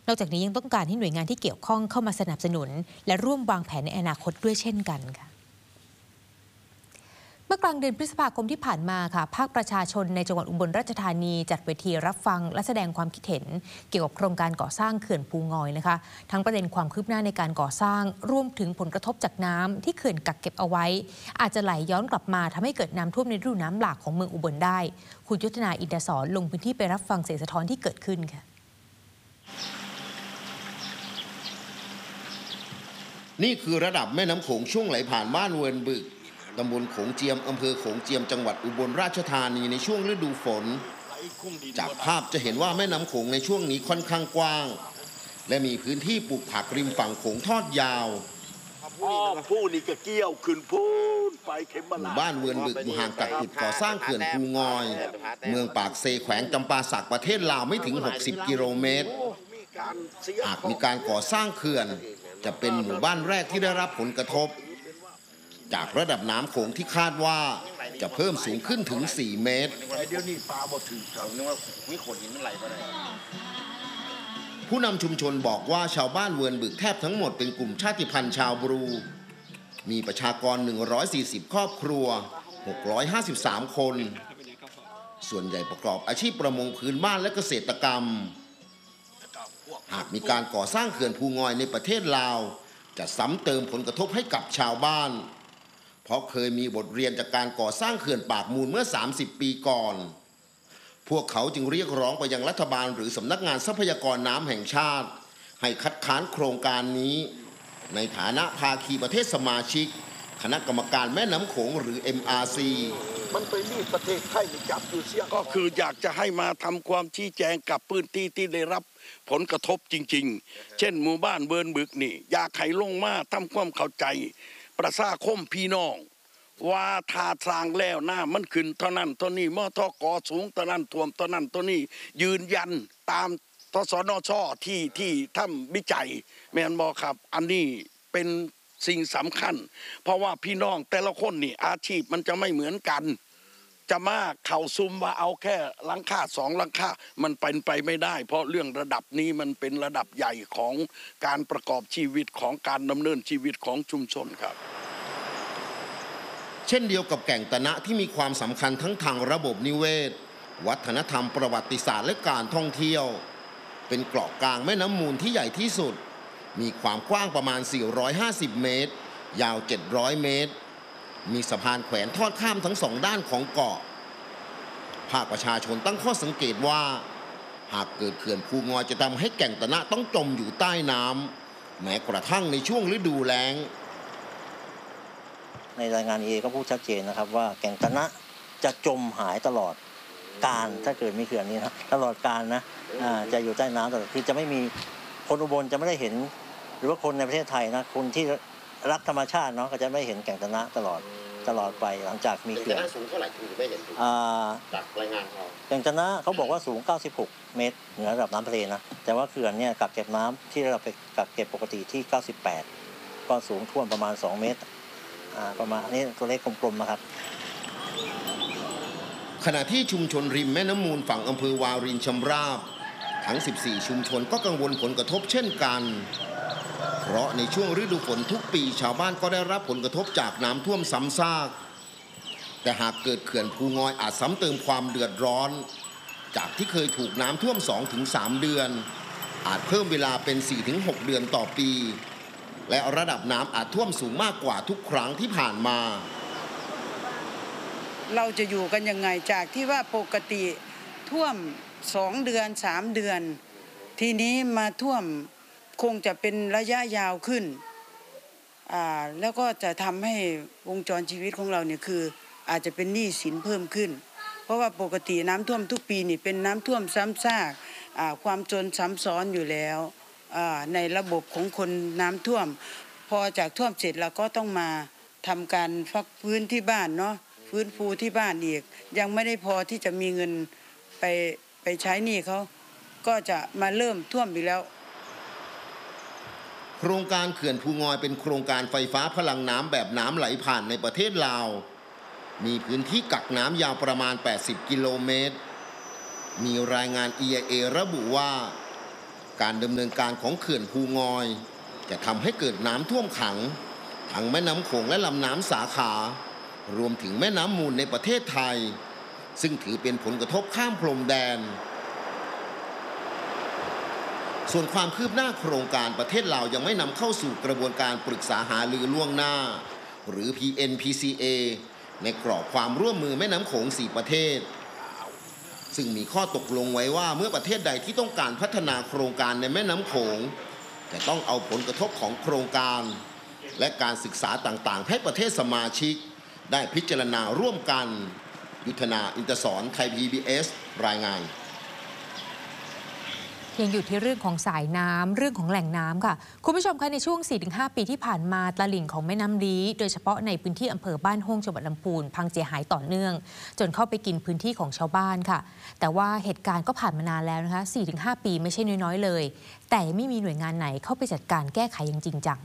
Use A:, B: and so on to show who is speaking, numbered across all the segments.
A: นอกจากนี้ยังต้องการให้หน่วยงานที่เกี่ยวข้องเข้ามาสนับสนุนและร่วมวางแผนในอนาคตด้วยเช่นกันค่ะเมื่อกลางเดือนพฤษภาคมที่ผ่านมาค่ะภาคประชาชนในจังหวัดอุบลราชธานีจัดเวทีรับฟังและแสดงความคิดเห็นเกี่ยวกับโครงการก่อสร้างเขื่อนภูงอยนะคะทั้งประเด็นความคืบหน้าในการก่อสร้างรวมถึงผลกระทบจากน้ำที่เขื่อนกักเก็บเอาไว้อาจจะไหลย้อนกลับมาทำให้เกิดน้ำท่วมในฤดูน้ำหลากของเมืองอุบลได้คุณยุทธนาอินทศรลงพื้นที่ไปรับฟังเสียงสะท้อนที่เกิดขึ้นค่ะ
B: นี่คือระดับแม่น้ำโขงช่วงไหลผ่านบ้านเวิร์นบึกตำบลโขงเจียมอำเภอโขงเจียมจังหวัดอุบลราชธานีในช่วงฤดูฝนจากภาพจะเห็นว่าแม่น้ำโขงในช่วงนี้ค่อนข้างกว้างและมีพื้นที่ปลูกผักริมฝั่งโขงทอดยาว
C: ผู้นี่ก็เกี่ยวขึ้นพูนไปเข็ม
B: หมู่บ้านเวิร์นบึกอยู่ห่างจากจุดก่อสร้างเขื่อนภูงอยเมืองปากเซแขวงจำปาสักประเทศลาวไม่ถึง60กิโลเมตรหากมีการก่อสร้างเขื่อนจะเป็นหมู่บ้านแรกที่ได้รับผลกระทบจากระดับน้ำโขงที่คาดว่าจะเพิ่มสูงขึ้นถึง4 เมตรผู้นำชุมชนบอกว่าชาวบ้านเวิร์นบึกแทบทั้งหมดเป็นกลุ่มชาติพันธุ์ชาวบรูมีประชากร140ครอบครัว653คนส่วนใหญ่ประกอบอาชีพประมงพื้นบ้านและเกษตรกรรมหากมีการก่อสร้างเขื่อนภูงอยในประเทศลาวจะซ้ำเติมผลกระทบให้กับชาวบ้านเพราะเคยมีบทเรียนจากการก่อสร้างเขื่อนปากมูลเมื่อ30 ปีก่อนพวกเขาจึงเรียกร้องไปยังรัฐบาลหรือสำนักงานทรัพยากรน้ำแห่งชาติให้คัดค้านโครงการนี้ในฐานะภาคีประเทศสมาชิกคณะกรรมการแม่น้ำโขงหรือ MRC
C: มันไปรีดประเทศไทยจับอยู่เสียก็คืออยากจะให้มาทำความชี้แจงกับพื้นที่ที่ได้รับผลกระทบจริงๆเช่นหมู่บ้านเวิร์นบึกนี่อยากให้ลงมาทำความเข้าใจประชาคมพี่น้องว่าทาทางแล้วหน้ามันขึ้นเท่านั้นเท่านี้มทกสูงเท่านั้นท่วมเท่านั้นเท่านี้ยืนยันตามทสนชที่ทำวิจัยแม่นบ่ครับอันนี้เป็นสิ่งสำคัญเพราะว่าพี่น้องแต่ละคนนี่อาชีพมันจะไม่เหมือนกันจะมาเข่าซุ่มว่าเอาแค่หลังคา2 หลังคามันเป็นไปไม่ได้เพราะเรื่องระดับนี้มันเป็นระดับใหญ่ของการประกอบชีวิตของการดำเนินชีวิตของชุมชนครับ
B: เช่นเดียวกับแก่งตะนะที่มีความสำคัญทั้งทางระบบนิเวศวัฒนธรรมประวัติศาสตร์และการท่องเที่ยวเป็นเกาะกลางแม่น้ำมูลที่ใหญ่ที่สุดมีความกว้างประมาณ450 เมตรยาว700 เมตรมีสะพานแขวนทอดข้ามทั้ง2 ด้านของเกาะภาคประชาชนตั้งข้อสังเกตว่าหากเกิดเขื่อนภูงอยจะทำให้แก่งตะนะต้องจมอยู่ใต้น้ำแม้กระทั่งในช่วงฤดูแล้ง
D: ในรายงานเอก็พูดชัดเจนนะครับว่าแก่งตะนะจะจมหายตลอดการถ้าเกิดมีเขื่อนนี้นะตลอดการนะจะอยู่ใต้น้ำตลอดคือจะไม่มีคนอุบลจะไม่ได้เห็นหรือว่าคนในประเทศไทยนะคนที่รักธรรมชาติเนาะก็จะไม่เห็นแก่งตะนะตลอดไปหลังจากมีเขื่อน
B: สูงเท่าไหร่ถึงไม่เห็นจากรายงาน
D: แก่งตะนะเขาบอกว่าสูง96 เมตรเหนือระดับน้ำทะเลนะแต่ว่าเขื่อนเนี่ยกักเก็บน้ำที่ระดับกักเก็บปกติที่98ก็สูงท่วมประมาณ2 เมตรประมาณนี้ตัวเลขกลมๆนะครับ
B: ขณะที่ชุมชนริมแม่น้ำมูลฝั่งอำเภอวารินชำราบทั้ง14ชุมชนก็กังวลผลกระทบเช่นกันเพราะในช่วงฤดูฝนทุกปีชาวบ้านก็ได้รับผลกระทบจากน้ำท่วมซ้ำซากแต่หากเกิดเขื่อนภูงอยอาจซ้ำเติมความเดือดร้อนจากที่เคยถูกน้ำท่วม 2-3 เดือนอาจเพิ่มเวลาเป็น 4-6 เดือนต่อปีและระดับน้ำอาจท่วมสูงมากกว่าทุกครั้งที่ผ่านมา
E: เราจะอยู่กันยังไงจากที่ว่าปกติท่วม2 เดือน3 เดือนทีนี้มาท่วมคงจะเป็นระยะยาวขึ้นแล้วก็จะทำให้วงจรชีวิตของเราเนี่ยคืออาจจะเป็นหนี้สินเพิ่มขึ้นเพราะว่าปกติน้ำท่วมทุกปีนี่เป็นน้ำท่วมซ้ำซากความจนซ้ำซ้อนอยู่แล้วในระบบของคนน้ำท่วมพอจากท่วมเสร็จเราก็ต้องมาทำการพักฟื้นที่บ้านเนาะฟื้นฟูที่บ้านอีกยังไม่ได้พอที่จะมีเงินไปใช้หนี้เขาก็จะมาเริ่มท่วมอีกแล้ว
B: โครงการเขื่อนภูงอยเป็นโครงการไฟฟ้าพลังน้ำแบบน้ำไหลผ่านในประเทศลาวมีพื้นที่กักน้ำยาวประมาณ80 กิโลเมตรมีรายงาน EIA ระบุว่าการดำเนินการของเขื่อนภูงอยจะทำให้เกิดน้ำท่วมขังทั้งแม่น้ำโขงและลำน้ำสาขารวมถึงแม่น้ำมูลในประเทศไทยซึ่งถือเป็นผลกระทบข้ามพรมแดนส่วนความคืบหน้าโครงการประเทศลาวยังไม่นำเข้าสู่กระบวนการปรึกษาหารือล่วงหน้าหรือ PNPCA ในกรอบความร่วมมือแม่น้ำโขง4ประเทศซึ่งมีข้อตกลงไว้ว่าเมื่อประเทศใดที่ต้องการพัฒนาโครงการในแม่น้ำโขงจะต้องเอาผลกระทบของโครงการและการศึกษาต่างๆให้ประเทศสมาชิกได้พิจารณาร่วมกันยุทธนา อินทศร ไทย PBS รายงาน
A: ยังอยู่ที่เรื่องของสายน้ำเรื่องของแหล่งน้ำค่ะคุณผู้ชมคะในช่วง 4-5 ปีที่ผ่านมาตลิ่งของแม่น้ำลี้โดยเฉพาะในพื้นที่อำเภอบ้านโฮงจังหวัดลำพูนพังเสียหายต่อเนื่องจนเข้าไปกินพื้นที่ของชาวบ้านค่ะแต่ว่าเหตุการณ์ก็ผ่านมานานแล้วนะคะ 4-5 ปีไม่ใช่น้อยๆเลยแต่ไม่มีหน่วยงานไหนเข้าไปจัดการแก้ไขอย่างจริงจัง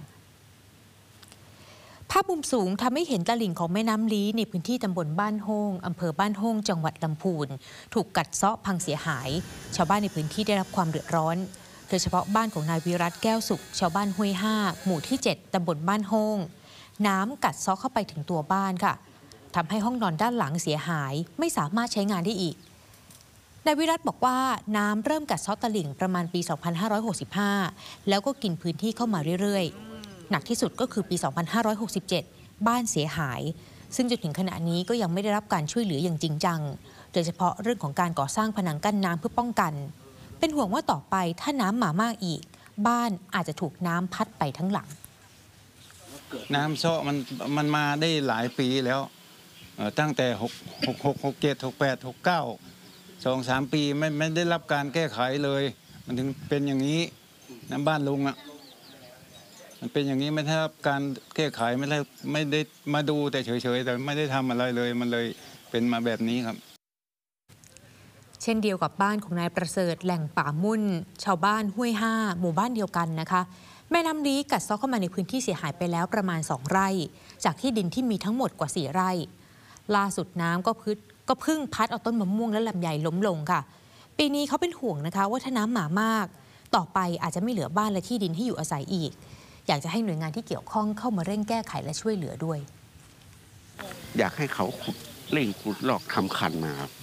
A: ภาพมุมสูงทำให้เห็นตลิ่งของแม่น้ำลี้ในพื้นที่ตำบลบ้านโฮงอำเภอบ้านโฮงจังหวัดลำพูนถูกกัดเซาะพังเสียหายชาวบ้านในพื้นที่ได้รับความเดือดร้อนโดยเฉพาะบ้านของนายวิรัตแก้วสุขชาวบ้านห้วย5หมู่ที่7ตำบลบ้านโฮงน้ำกัดเซาะเข้าไปถึงตัวบ้านค่ะทำให้ห้องนอนด้านหลังเสียหายไม่สามารถใช้งานได้อีกนายวิรัตบอกว่าน้ำเริ่มกัดเซาะตลิ่งประมาณปี 2565 แล้วก็กินพื้นที่เข้ามาเรื่อยๆหนักที่สุดก็คือปี 2567 บ้านเสียหายซึ่งจนถึงขณะนี้ก็ยังไม่ได้รับการช่วยเหลืออย่างจริงจังโดยเฉพาะเรื่องของการก่อสร้างผนังกั้นน้ำเพื่อป้องกันเป็นห่วงว่าต่อไปถ้าน้ำมามากอีกบ้านอาจจะถูกน้ำพัดไปทั้งหลัง
F: น้ำเซาะมันมาได้หลายปีแล้วตั้งแต่66 67 68 69 2-3 ปีไม่ได้รับการแก้ไขเลยมันถึงเป็นอย่างนี้น้ำบ้านลุงมันเป็นอย่างนี้ไม่ได้รับการแก้ไขไม่ได้มาดูแต่เฉยๆแต่ไม่ได้ทำอะไรเลยมันเลยเป็นมาแบบนี้ครับ
A: เช่นเดียวกับบ้านของนายประเสริฐแหล่งป่ามุ่นชาวบ้านห้วย5หมู่บ้านเดียวกันนะคะแม่น้ำลี้กัดเซาะเข้ามาในพื้นที่เสียหายไปแล้วประมาณ2 ไร่จากที่ดินที่มีทั้งหมดกว่า4 ไร่ล่าสุดน้ำก็พึ่งพัดเอาต้นมะม่วงและลำไยล้มลงค่ะปีนี้เขาเป็นห่วงนะคะว่าถ้าน้ำมามากต่อไปอาจจะไม่เหลือบ้านและที่ดินให้อยู่อาศัยอีกอยากจะให้หน่วยงานที่เกี่ยวข้องเข้ามาเร่งแก้ไขและช่วยเหลือด้วย
G: อยากให้เขาเร่งขุดลอกทำคันมาครับ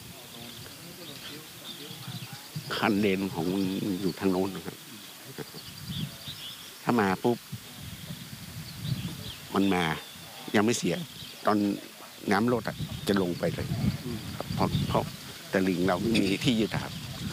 G: คันเลนของอยู่ทางโน้นนะครับถ้ามาปุ๊บมันมายังไม่เสียตอนน้ำลดจะลงไปเลยเพราะตลิ่งเราไม่มีที่ยึดครับ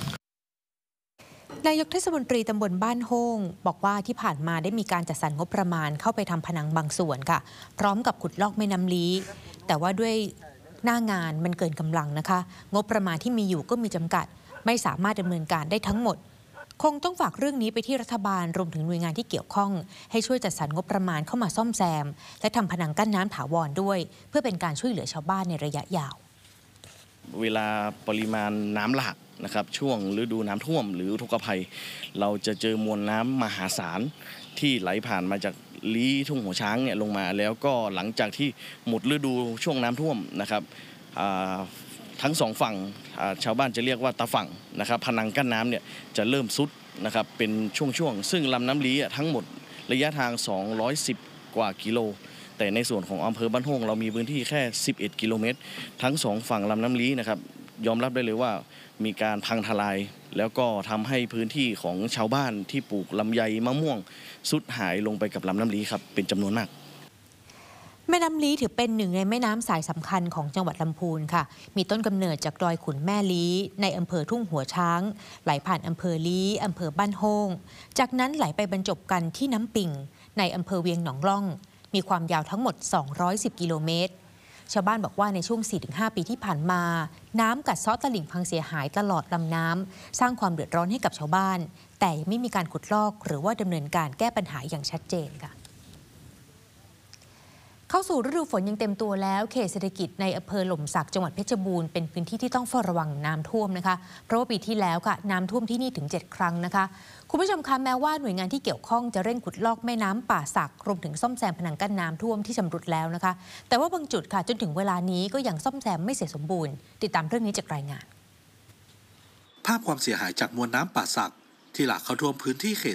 A: นายกเทศมนตรีตำบลบ้านโฮงบอกว่าที่ผ่านมาได้มีการจัดสรรงบประมาณเข้าไปทำผนังบางส่วนค่ะพร้อมกับขุดลอกแม่น้ำลี้แต่ว่าด้วยหน้างานมันเกินกำลังนะคะงบประมาณที่มีอยู่ก็มีจำกัดไม่สามารถดำเนินการได้ทั้งหมดคงต้องฝากเรื่องนี้ไปที่รัฐบาลรวมถึงหน่วยงานที่เกี่ยวข้องให้ช่วยจัดสรรงบประมาณเข้ามาซ่อมแซมและทำผนังกั้นน้ำถาวรด้วยเพื่อเป็นการช่วยเหลือชาวบ้านในระยะยาว
H: เวลาปริมาณน้ำหลากนะครับช่วงฤดูน้ำท่วมหรืออุทกภัยเราจะเจอมวลน้ำมหาศาลที่ไหลผ่านมาจากลี้ทุ่งหัวช้างเนี่ยลงมาแล้วก็หลังจากที่หมดฤดูช่วงน้ำท่วมนะครับทั้งสองฝั่งชาวบ้านจะเรียกว่าตาฝั่งนะครับพนังกั้นน้ำเนี่ยจะเริ่มซุดนะครับเป็นช่วงซึ่งลำน้ำลี้ทั้งหมดระยะทาง210 กว่ากิโลแต่ในส่วนของอำเภอบ้านโฮงเรามีพื้นที่แค่11 กิโลเมตรทั้งสองฝั่งลำน้ำลี้นะครับยอมรับได้เลยว่ามีการพังทลายแล้วก็ทำให้พื้นที่ของชาวบ้านที่ปลูกลำไยมะม่วงสุดหายลงไปกับลำน้ำลี้ครับเป็นจำนวนมาก
A: แม่น้ำลี้ถือเป็นหนึ่งในแม่น้ำสายสำคัญของจังหวัดลำพูนค่ะมีต้นกำเนิดจากดอยขุนแม่ลี้ในอำเภอทุ่งหัวช้างไหลผ่านอำเภอลี้อำเภอบ้านโฮงจากนั้นไหลไปบรรจบกันที่น้ำปิ่งในอำเภอเวียงหนองล่องมีความยาวทั้งหมด210 กิโลเมตรชาวบ้านบอกว่าในช่วง 4-5 ปีที่ผ่านมาน้ำกัดเซาะตลิ่งพังเสียหายตลอดลำน้ำสร้างความเดือดร้อนให้กับชาวบ้านแต่ยังไม่มีการขุดลอกหรือว่าดำเนินการแก้ปัญหาอย่างชัดเจนค่ะเข้าสู่ฤดูฝนยังเต็มตัวแล้วเขตเศรษฐกิจในอำเภอหล่มสักจังหวัดเพชรบูรณ์เป็นพื้นที่ที่ต้องเฝ้าระวังน้ำท่วมนะคะเพราะว่าปีที่แล้วค่ะน้ำท่วมที่นี่ถึง7 ครั้งนะคะคุณผู้ชมคะแม้ว่าหน่วยงานที่เกี่ยวข้องจะเร่งขุดลอกแม่น้ำป่าสักรวมถึงซ่อมแซมผนังกั้นน้ำท่วมที่ชำรุดแล้วนะคะแต่ว่าบางจุดค่ะจนถึงเวลานี้ก็ยังซ่อมแซมไม่เสร็จสมบูรณ์ติดตามเรื่องนี้จากรายงาน
I: ภาพความเสียหายจากมวลน้ำป่าสักที่หลากเข้าท่วมพื้นที่เขต